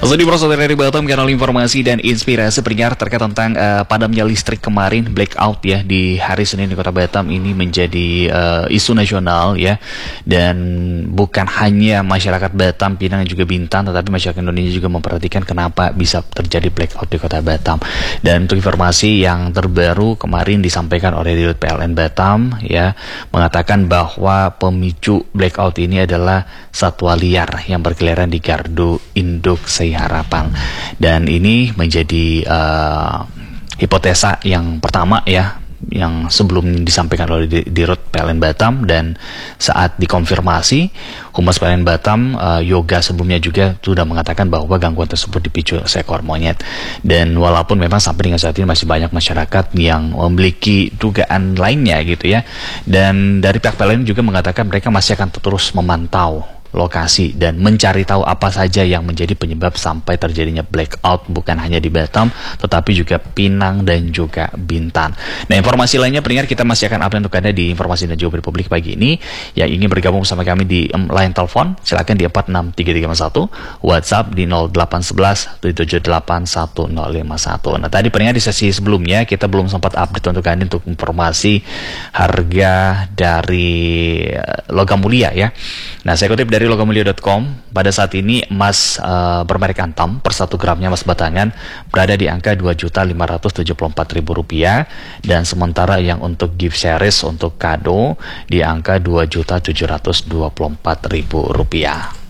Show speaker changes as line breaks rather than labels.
Langsung diproses dari Batam, kanal informasi dan inspirasi pendengar terkait tentang padamnya listrik kemarin, blackout ya di hari Senin di Kota Batam ini menjadi isu nasional ya. Dan bukan hanya masyarakat Batam, Pinang dan juga Bintan, tetapi masyarakat Indonesia juga memperhatikan kenapa bisa terjadi blackout di Kota Batam. Dan untuk informasi yang terbaru kemarin disampaikan oleh Dirut PLN Batam ya, mengatakan bahwa pemicu blackout ini adalah satwa liar yang berkeliaran di gardu induk Harapan. Dan ini menjadi hipotesa yang pertama ya, yang sebelum disampaikan oleh Dirut PLN Batam, dan saat dikonfirmasi Humas PLN Batam Yoga sebelumnya juga sudah mengatakan bahwa gangguan tersebut dipicu seekor monyet. Dan walaupun memang sampai dengan saat ini masih banyak masyarakat yang memiliki dugaan lainnya gitu ya, dan dari pihak PLN juga mengatakan mereka masih akan terus memantau lokasi dan mencari tahu apa saja yang menjadi penyebab sampai terjadinya blackout, bukan hanya di Batam tetapi juga Pinang dan juga Bintan. Nah, informasi lainnya pendengar kita masih akan update untuk Anda di informasi dan juga Republik pagi ini. Yang ingin bergabung bersama kami di line telepon silakan di 46331, WhatsApp di 0811 7781051. Nah, tadi pendengar di sesi sebelumnya kita belum sempat update untuk Anda untuk informasi harga dari logam mulia ya. Nah, saya kutip dari logamulia.com, pada saat ini emas bermerek Antam per 1 gramnya emas batangan berada di angka Rp2.574.000, dan sementara yang untuk gift series untuk kado di angka Rp2.724.000.